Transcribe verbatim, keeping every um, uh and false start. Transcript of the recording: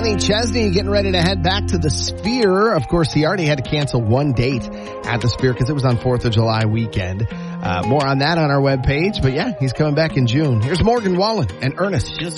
Kenny Chesney getting ready to head back to the Sphere. Of course, he already had to cancel one date at the Sphere because it was on fourth of July weekend. Uh, more on that on our webpage. But yeah, he's coming back in June. Here's Morgan Wallen and Ernest.